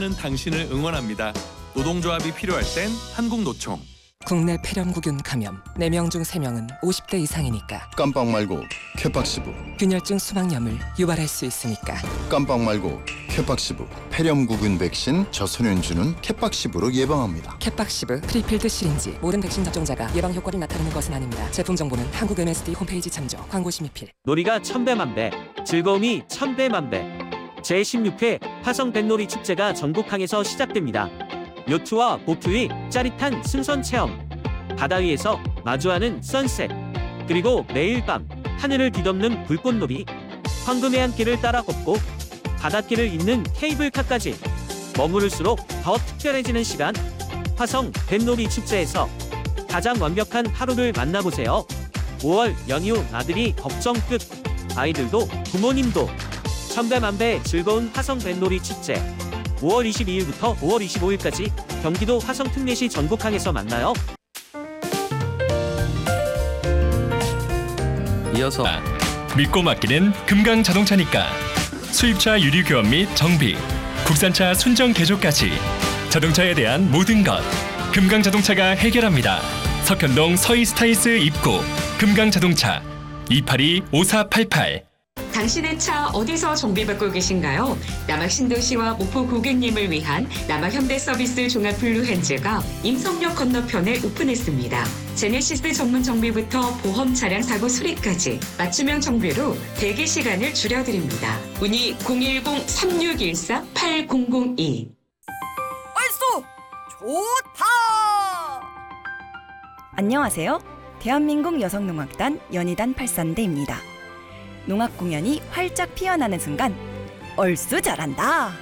하는 당신을 응원합니다. 노동조합이 필요할 땐 한국노총. 국내 폐렴구균 감염 4명 중 3명은 50대 이상이니까. 깜빡 말고 케팍시브. 균열증 수막염을 유발할 수 있으니까. 깜빡 말고 케팍시브. 폐렴구균 백신 저소년주는 케팍시브로 예방합니다. 캡박시브 프리필드 시린지. 모든 백신 접종자가 예방 효과를 나타내는 것은 아닙니다. 제품 정보는 한국 MSD 홈페이지 참조. 광고 심의필. 놀이가 천배만배, 즐거움이 천배만배. 제16회 화성 뱃놀이 축제가 전국항에서 시작됩니다. 요트와 보트 위 짜릿한 승선 체험, 바다 위에서 마주하는 선셋, 그리고 매일 밤 하늘을 뒤덮는 불꽃놀이, 황금의 한길을 따라 걷고 바닷길을 잇는 케이블카까지 머무를수록 더 특별해지는 시간. 화성 뱃놀이 축제에서 가장 완벽한 하루를 만나보세요. 5월 연휴 나들이 걱정 끝. 아이들도 부모님도 천배만배 즐거운 화성 뱃놀이 축제. 5월 22일부터 5월 25일까지 경기도 화성 특례시 전국항에서 만나요. 이어서 믿고 맡기는 금강자동차니까 수입차 유류 교환 및 정비, 국산차 순정 개조까지 자동차에 대한 모든 것 금강자동차가 해결합니다. 석현동 서이스타이스 입구 금강자동차 282-5488. 당신의 차 어디서 정비받고 계신가요? 남학 신도시와 목포 고객님을 위한 남학 현대서비스 종합블루핸즈가 임성역 건너편에 오픈했습니다. 제네시스 전문 정비부터 보험 차량 사고 수리까지 맞춤형 정비로 대기 시간을 줄여드립니다. 문의 010-3614-8002. 얼쏘! 좋다! 안녕하세요. 대한민국 여성농악단 연희단 83대입니다. 농악 공연이 활짝 피어나는 순간 얼쑤 잘한다